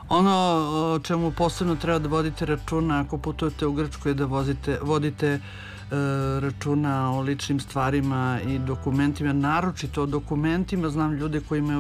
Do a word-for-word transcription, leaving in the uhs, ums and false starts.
Ono o čemu posebno treba da vodite računa ako putujete u Grčku je da vozite, vodite e, računa o ličnim stvarima i dokumentima, naročito o dokumentima. Znam ljude koji imaju